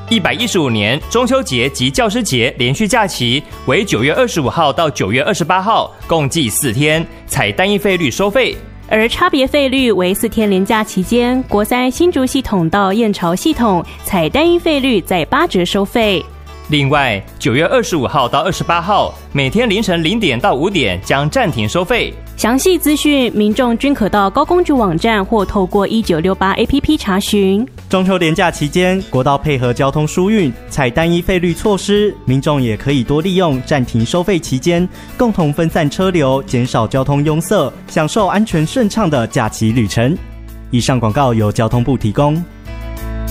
115年中秋节及教师节连续假期为9月25号到9月28号，共计4天，采单一费率收费。 而差别费率为4天连假期间，国三新竹系统到燕巢系统采单一费率在8折收费。 另外，9月25号到28号，每天凌晨0点到5点将暂停收费。 详细资讯，民众均可到高公局网站或透过1968 APP 查询。 中秋连假期间，国道配合交通疏运，采单一费率措施，民众也可以多利用暂停收费期间，共同分散车流，减少交通拥塞，享受安全顺畅的假期旅程。以上广告由交通部提供。